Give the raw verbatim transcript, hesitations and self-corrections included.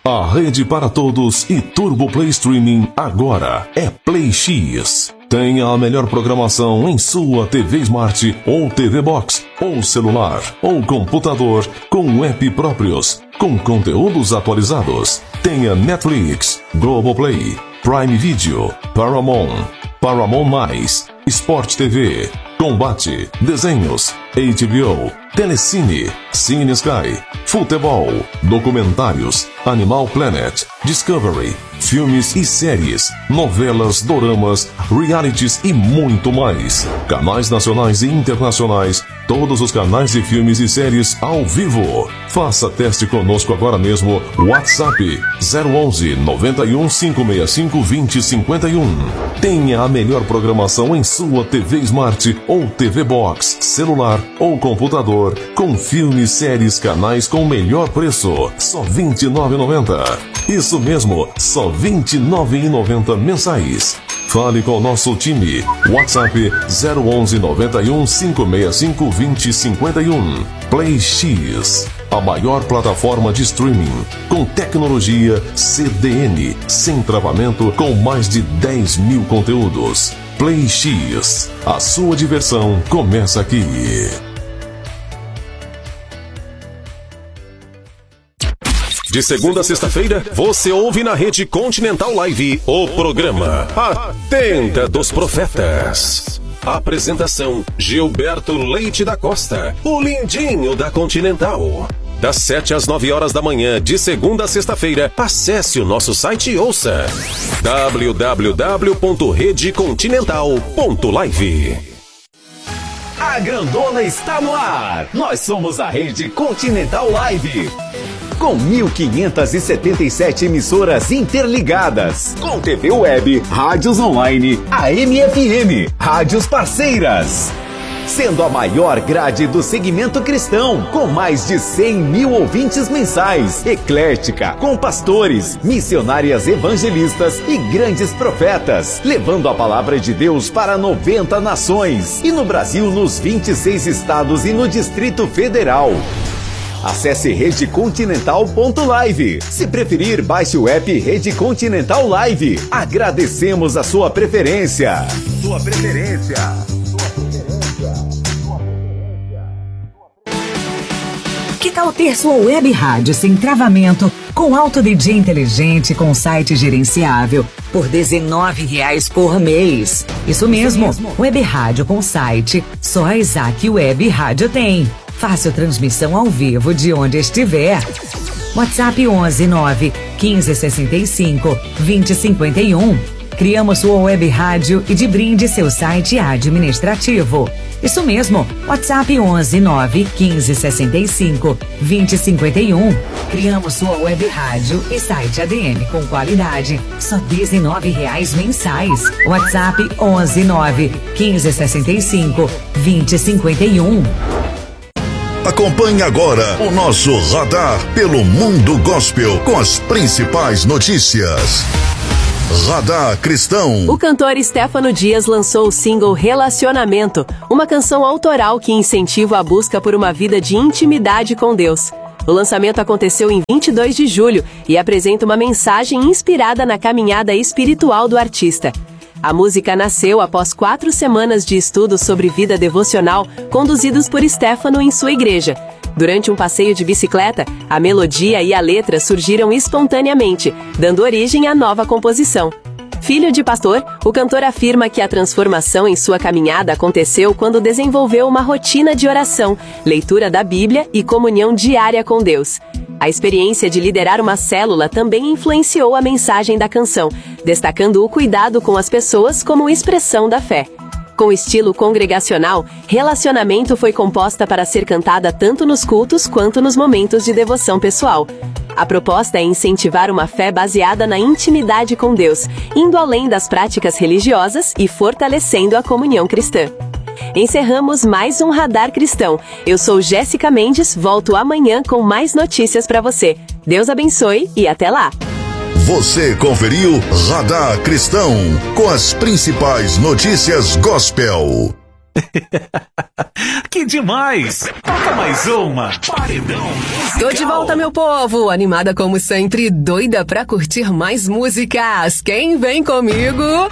A rede para todos e Turbo Play Streaming agora é Play X. Tenha a melhor programação em sua T V Smart ou T V Box, ou celular, ou computador, com app próprios, com conteúdos atualizados. Tenha Netflix, Globoplay, Prime Video, Paramount, Paramount Mais, Sport T V, Combate, Desenhos, H B O, Telecine, Cine Sky, Futebol, Documentários, Animal Planet, Discovery, filmes e séries, novelas, doramas, realities e muito mais. Canais nacionais e internacionais, todos os canais de filmes e séries ao vivo. Faça teste conosco agora mesmo. WhatsApp zero onze, noventa e um, cinco seis cinco, vinte, cinquenta e um. Tenha a melhor programação em sua T V Smart ou T V Box, celular ou computador, com filmes, séries, canais com o melhor preço, só vinte e nove reais e noventa centavos. Isso mesmo, só vinte e nove reais e noventa centavos mensais. Fale com o nosso time. WhatsApp zero onze, noventa e um, cinco seis cinco, vinte, cinquenta e um. Play X, a maior plataforma de streaming, com tecnologia C D N, sem travamento, com mais de dez mil conteúdos. Play X, a sua diversão começa aqui. De segunda a sexta-feira, você ouve na Rede Continental Live o programa A Tenda dos Profetas. Apresentação: Gilberto Leite da Costa, o lindinho da Continental. Das sete às nove horas da manhã, de segunda a sexta-feira, acesse o nosso site e ouça w w w ponto rede continental ponto live. A grandona está no ar. Nós somos a Rede Continental Live. Com mil quinhentas e setenta e sete emissoras interligadas, com T V Web, rádios online, A M F M, rádios parceiras. Sendo a maior grade do segmento cristão, com mais de cem mil ouvintes mensais, eclética, com pastores, missionárias evangelistas e grandes profetas, levando a palavra de Deus para noventa nações, e no Brasil nos vinte e seis estados e no Distrito Federal. Acesse rede continental ponto live. Se preferir, baixe o app Rede Continental Live. Agradecemos a sua preferência. Sua preferência. Sua preferência. Sua preferência. Que tal ter sua web rádio sem travamento, com alto D J inteligente, com site gerenciável, por dezenove reais por mês? Isso mesmo, Isso mesmo. Web rádio com site, só a Isaac Web Rádio tem. Fácil transmissão ao vivo de onde estiver. WhatsApp onze, nove, quinze, sessenta e cinco, vinte, cinquenta e um. Criamos sua web rádio e de brinde seu site administrativo. Isso mesmo, WhatsApp onze, nove, quinze, sessenta e cinco, vinte, cinquenta e um. Criamos sua web rádio e site A D M com qualidade, só dezenove reais mensais. WhatsApp onze, nove, quinze, sessenta e cinco, vinte, cinquenta e um. Acompanhe agora o nosso radar pelo mundo gospel com as principais notícias. Radar Cristão. O cantor Stefano Dias lançou o single Relacionamento, uma canção autoral que incentiva a busca por uma vida de intimidade com Deus. O lançamento aconteceu em vinte e dois de julho e apresenta uma mensagem inspirada na caminhada espiritual do artista. A música nasceu após quatro semanas de estudos sobre vida devocional conduzidos por Stefano em sua igreja. Durante um passeio de bicicleta, a melodia e a letra surgiram espontaneamente, dando origem à nova composição. Filho de pastor, o cantor afirma que a transformação em sua caminhada aconteceu quando desenvolveu uma rotina de oração, leitura da Bíblia e comunhão diária com Deus. A experiência de liderar uma célula também influenciou a mensagem da canção, destacando o cuidado com as pessoas como expressão da fé. Com estilo congregacional, Relacionamento foi composta para ser cantada tanto nos cultos quanto nos momentos de devoção pessoal. A proposta é incentivar uma fé baseada na intimidade com Deus, indo além das práticas religiosas e fortalecendo a comunhão cristã. Encerramos mais um Radar Cristão. Eu sou Jéssica Mendes, volto amanhã com mais notícias para você. Deus abençoe e até lá! Você conferiu Radar Cristão com as principais notícias gospel. Que demais! Toca mais uma. Paredão musical. Tô de volta, meu povo. Animada como sempre, doida pra curtir mais músicas. Quem vem comigo?